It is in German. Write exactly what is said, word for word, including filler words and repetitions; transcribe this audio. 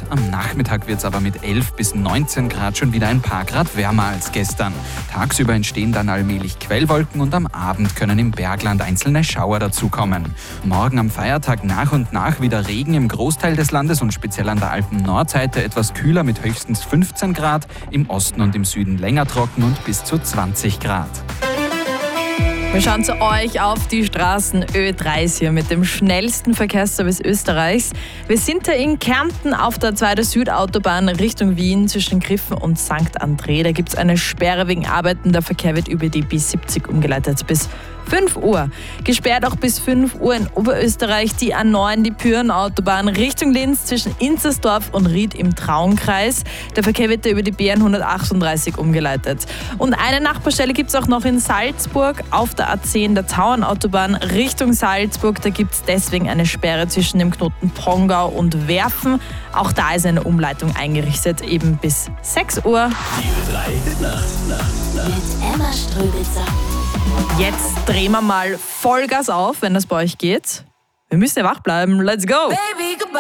Am Nachmittag wird es aber mit elf bis neunzehn Grad schon wieder ein paar Grad wärmer als gestern. Tagsüber entstehen dann allmählich Quellwolken und am Abend können im Bergland einzelne Schauer dazukommen. Morgen am Feiertag nach und nach wieder Regen im Großteil des Landes und speziell an der Alpen-Nordseite etwas kühler mit höchstens fünfzehn Grad, im Osten und im Süden länger trocken und bis zu zwanzig Grad. Wir schauen zu euch auf die Straßen. Ö drei ist hier mit dem schnellsten Verkehrsservice Österreichs. Wir sind da in Kärnten auf der zweiten Südautobahn Richtung Wien zwischen Griffen und Sankt André. Da gibt es eine Sperre wegen Arbeiten. Der Verkehr wird über die B siebzig umgeleitet bis fünf Uhr. Gesperrt auch bis fünf Uhr in Oberösterreich die A neun, die Pyreneautobahn Richtung Linz zwischen Inzersdorf und Ried im Traunkreis. Der Verkehr wird da über die B hundertachtunddreißig umgeleitet. Und eine Nachbarstelle gibt es auch noch in Salzburg auf der A zehn, der Tauernautobahn Richtung Salzburg. Da gibt es deswegen eine Sperre zwischen dem Knoten Pongau und Werfen. Auch da ist eine Umleitung eingerichtet, eben bis sechs Uhr. Die drei Nacht, Nacht, Nacht. Mit Emma Ströbitzer. Jetzt drehen wir mal Vollgas auf, wenn das bei euch geht. Wir müssen ja wach bleiben. Let's go! Baby, goodbye.